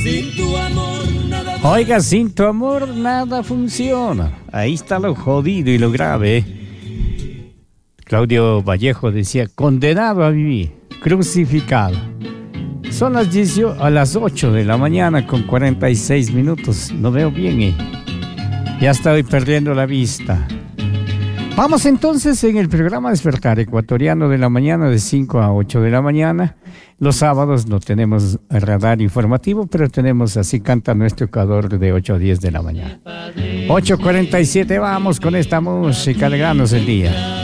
Oiga, sin tu amor nada funciona. Ahí está lo jodido y lo grave. Claudio Vallejo decía, condenado a vivir, crucificado. Son las 8 de la mañana con 46 minutos. No veo bien, Ya estoy perdiendo la vista. Vamos entonces en el programa Despertar Ecuatoriano de la mañana de 5 a 8 de la mañana. Los sábados no tenemos radar informativo, pero tenemos Así Canta Nuestro Ecuador de 8 a 10 de la mañana. 8:47, vamos con esta música, alegrarnos el día.